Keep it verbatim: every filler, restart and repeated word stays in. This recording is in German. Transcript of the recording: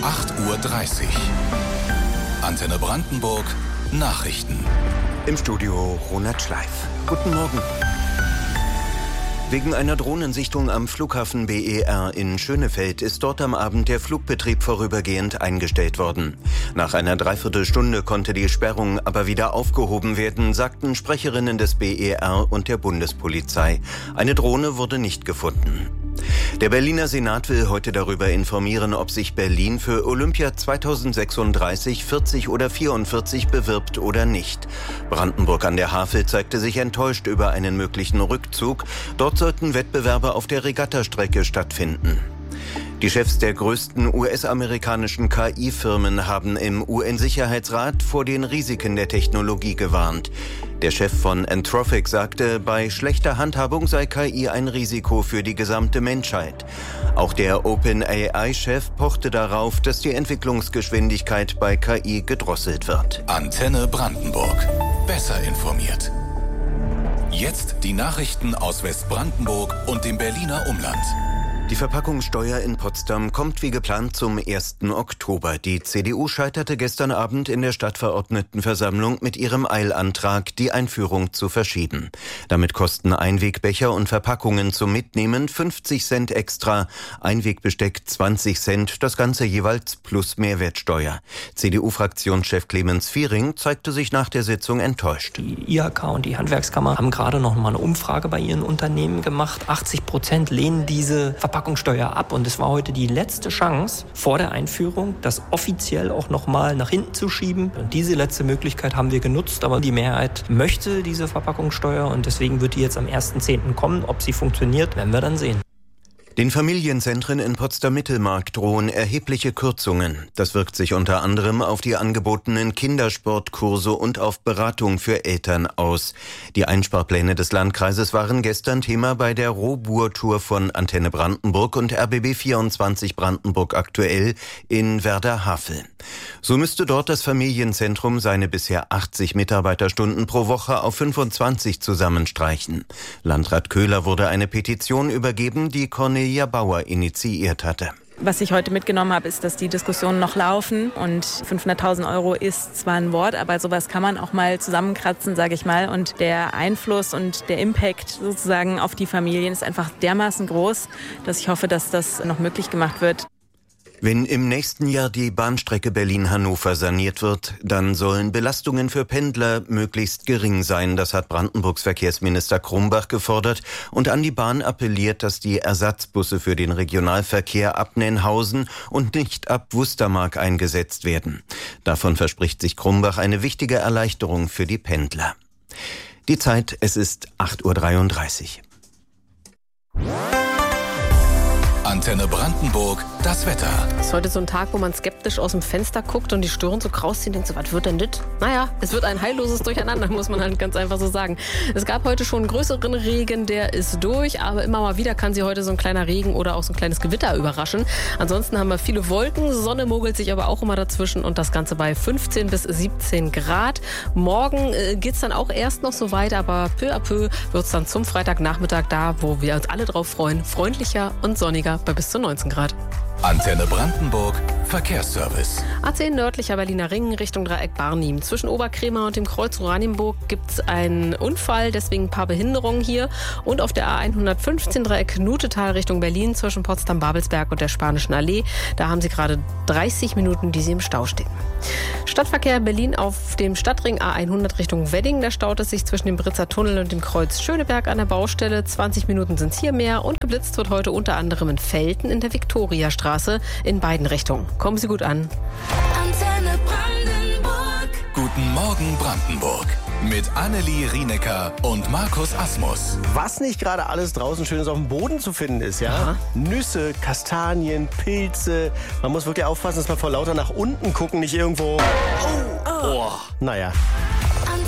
acht Uhr dreißig. Antenne Brandenburg Nachrichten. Im Studio Ronald Schleif. Guten Morgen. Wegen einer Drohnensichtung am Flughafen B E R in Schönefeld ist dort am Abend der Flugbetrieb vorübergehend eingestellt worden. Nach einer Dreiviertelstunde konnte die Sperrung aber wieder aufgehoben werden, sagten Sprecherinnen des B E R und der Bundespolizei. Eine Drohne wurde nicht gefunden. Der Berliner Senat will heute darüber informieren, ob sich Berlin für Olympia zweitausendsechsunddreißig, vierzig oder vierundvierzig bewirbt oder nicht. Brandenburg an der Havel zeigte sich enttäuscht über einen möglichen Rückzug. Dort sollten Wettbewerbe auf der Regattastrecke stattfinden. Die Chefs der größten U S-amerikanischen K I-Firmen haben im U N-Sicherheitsrat vor den Risiken der Technologie gewarnt. Der Chef von Anthropic sagte, bei schlechter Handhabung sei K I ein Risiko für die gesamte Menschheit. Auch der OpenAI-Chef pochte darauf, dass die Entwicklungsgeschwindigkeit bei K I gedrosselt wird. Antenne Brandenburg. Besser informiert. Jetzt die Nachrichten aus Westbrandenburg und dem Berliner Umland. Die Verpackungssteuer in Potsdam kommt wie geplant zum ersten Oktober. Die C D U scheiterte gestern Abend in der Stadtverordnetenversammlung mit ihrem Eilantrag, die Einführung zu verschieben. Damit kosten Einwegbecher und Verpackungen zum Mitnehmen fünfzig Cent extra, Einwegbesteck zwanzig Cent, das Ganze jeweils plus Mehrwertsteuer. C D U-Fraktionschef Clemens Viering zeigte sich nach der Sitzung enttäuscht. Die I H K und die Handwerkskammer haben gerade noch mal eine Umfrage bei ihren Unternehmen gemacht. achtzig Prozent lehnen diese Verpackungssteuer ab und es war heute die letzte Chance vor der Einführung, das offiziell auch noch mal nach hinten zu schieben. Und diese letzte Möglichkeit haben wir genutzt, aber die Mehrheit möchte diese Verpackungssteuer und deswegen wird die jetzt am ersten zehnten kommen. Ob sie funktioniert, werden wir dann sehen. Den Familienzentren in Potsdam-Mittelmark drohen erhebliche Kürzungen. Das wirkt sich unter anderem auf die angebotenen Kindersportkurse und auf Beratung für Eltern aus. Die Einsparpläne des Landkreises waren gestern Thema bei der Rohbohr-Tour von Antenne Brandenburg und R B B vierundzwanzig Brandenburg aktuell in Werder-Havel. So müsste dort das Familienzentrum seine bisher achtzig Mitarbeiterstunden pro Woche auf fünfundzwanzig zusammenstreichen. Landrat Köhler wurde eine Petition übergeben, die Cornelia Bauer initiiert hatte. Was ich heute mitgenommen habe, ist, dass die Diskussionen noch laufen und fünfhunderttausend Euro ist zwar ein Wort, aber sowas kann man auch mal zusammenkratzen, sage ich mal. Und der Einfluss und der Impact sozusagen auf die Familien ist einfach dermaßen groß, dass ich hoffe, dass das noch möglich gemacht wird. Wenn im nächsten Jahr die Bahnstrecke Berlin-Hannover saniert wird, dann sollen Belastungen für Pendler möglichst gering sein. Das hat Brandenburgs Verkehrsminister Krumbach gefordert und an die Bahn appelliert, dass die Ersatzbusse für den Regionalverkehr ab Nennhausen und nicht ab Wustermark eingesetzt werden. Davon verspricht sich Krumbach eine wichtige Erleichterung für die Pendler. Die Zeit, es ist acht Uhr dreiunddreißig. Antenne Brandenburg, das Wetter. Es ist heute so ein Tag, wo man skeptisch aus dem Fenster guckt und die Stirn so kraus zieht und denkt so, was wird denn das? Naja, es wird ein heilloses Durcheinander, muss man halt ganz einfach so sagen. Es gab heute schon größeren Regen, der ist durch, aber immer mal wieder kann sie heute so ein kleiner Regen oder auch so ein kleines Gewitter überraschen. Ansonsten haben wir viele Wolken, Sonne mogelt sich aber auch immer dazwischen und das Ganze bei fünfzehn bis siebzehn Grad. Morgen äh, geht es dann auch erst noch so weit, aber peu à peu wird es dann zum Freitagnachmittag da, wo wir uns alle drauf freuen, freundlicher und sonniger bei bis zu neunzehn Grad. Antenne Brandenburg, Verkehrsservice. A zehn nördlicher Berliner Ring Richtung Dreieck Barnim. Zwischen Oberkrämer und dem Kreuz Oranienburg gibt es einen Unfall, deswegen ein paar Behinderungen hier. Und auf der A hundertfünfzehn Dreieck Nutetal Richtung Berlin zwischen Potsdam-Babelsberg und der Spanischen Allee. Da haben Sie gerade dreißig Minuten, die Sie im Stau stehen. Stadtverkehr in Berlin auf dem Stadtring A hundert Richtung Wedding. Da staut es sich zwischen dem Britzer Tunnel und dem Kreuz Schöneberg an der Baustelle. zwanzig Minuten sind es hier mehr. Und geblitzt wird heute unter anderem in Velten in der Viktoriastraße in beiden Richtungen. Kommen Sie gut an. Antenne Brandenburg. Guten Morgen Brandenburg. Mit Annelie Rienecker und Markus Asmus. Was nicht gerade alles draußen Schönes auf dem Boden zu finden ist, ja? Aha. Nüsse, Kastanien, Pilze. Man muss wirklich aufpassen, dass man vor lauter nach unten gucken nicht irgendwo... Oh, oh. Oh. Naja.